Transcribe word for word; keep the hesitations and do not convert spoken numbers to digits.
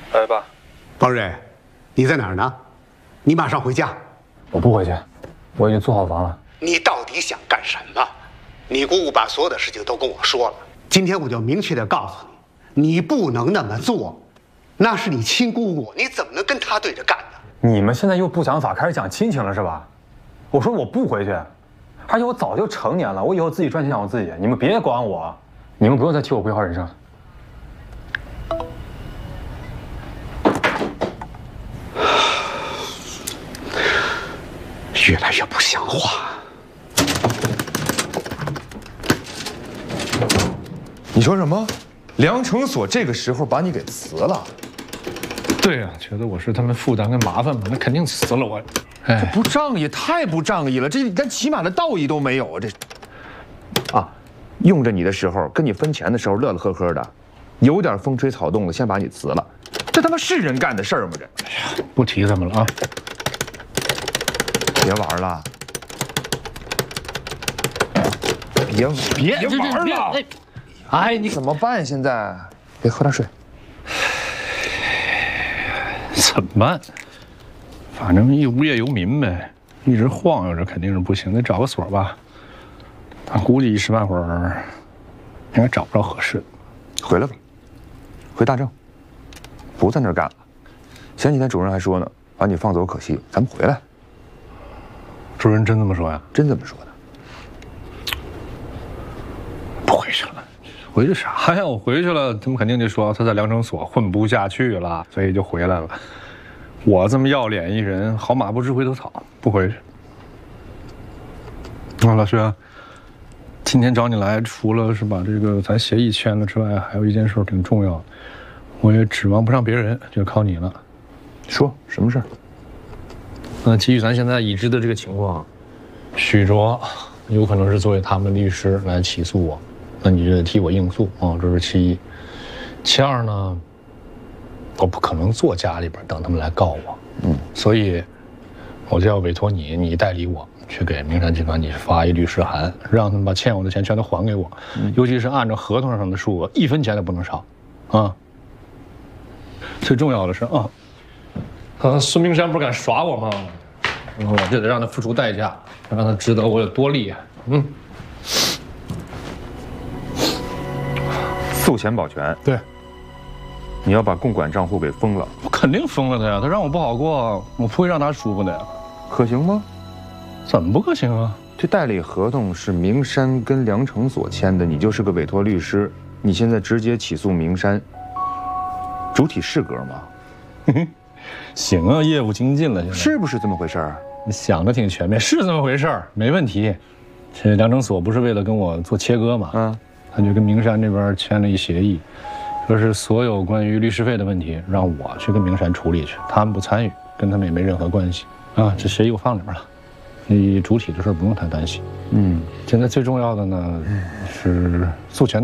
哎，爸， 宝瑞，你在哪儿呢？你马上回家。 我不回去，我已经租好房了。 你到底想干什么？你姑姑把所有的事情都跟我说了。今天我就明确的告诉你，你不能那么做，那是你亲姑姑，你怎么能跟她对着干呢？ 你们现在又不讲法，开始讲亲情了是吧？我说我不回去，而且我早就成年了，我以后自己赚钱养活自己，你们别管我，你们不用再替我规划人生。 越来越不像话。 你说什么？梁成所这个时候把你给辞了？ 对呀、啊，觉得我是他们负担跟麻烦嘛，那肯定辞了我。 哎，这不仗义，太不仗义了，这连起码的道义都没有啊！这，啊，用着你的时候，跟你分钱的时候乐乐呵呵的，有点风吹草动了，先把你辞了，这他妈是人干的事儿吗？这， 哎呀，不提他们了啊！ 别玩了，别别别玩了！ 哎，哎，你怎么办？现在，别喝点水。 怎么办？反正一无业游民呗，一直晃悠着肯定是不行，得找个所吧。但估计一时半会儿应该找不着合适的。 回来吧，回大正，不在那儿干了。前几天主任还说呢，把你放走可惜，咱们回来。 主任真这么说呀？ 真这么说的。 不回去了，回去啥呀？我回去了，他们肯定就说他在量程所混不下去了，所以就回来了。我这么要脸一人，好马不吃回头草，不回去。啊，老薛，今天找你来，除了是把这个咱协议签了之外，还有一件事挺重要的，我也指望不上别人，就靠你了。 说什么事儿？ 那基于咱现在已知的这个情况，许卓有可能是作为他们的律师来起诉我，那你就得替我应诉啊，这是其一。其二呢，我不可能坐家里边等他们来告我，嗯，所以我就要委托你，你代理我去给明山集团你发一律师函，让他们把欠我的钱全都还给我，嗯、尤其是按照合同上的数额，一分钱都不能少，啊。最重要的是啊。啊，孙明山不是敢耍我吗？我就得让他付出代价，让他知道我有多厉害。嗯， 诉钱保全。 对， 你要把共管账户给封了。 我肯定封了他呀，他让我不好过，我不会让他舒服的呀。 可行吗？ 怎么不可行啊？ 这代理合同是明山跟梁成所签的，你就是个委托律师，你现在直接起诉明山，主体适格吗？ 哼哼。行啊，业务精进了，现在是不是这么回事儿？ 你想的挺全面，是这么回事儿，没问题。这梁成所不是为了跟我做切割嘛，嗯，他就跟明山这边签了一协议，说是所有关于律师费的问题让我去跟明山处理去，他们不参与，跟他们也没任何关系啊。这协议我放里边了，你主体的事不用太担心。嗯，现在最重要的呢是诉权的。